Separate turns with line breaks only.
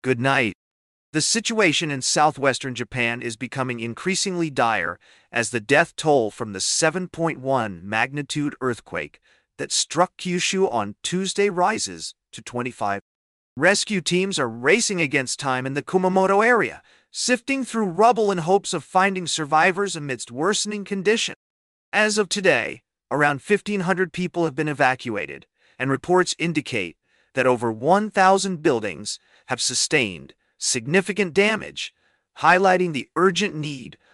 Good night. The situation in southwestern Japan is becoming increasingly dire as the death toll from the 7.1 magnitude earthquake that struck Kyushu on Tuesday rises to 25. Rescue teams are racing against time in the Kumamoto area, sifting through rubble in hopes of finding survivors amidst worsening conditions. As of today, around 1,500 people have been evacuated, and reports indicate that over 1,000 buildings have sustained significant damage, highlighting the urgent need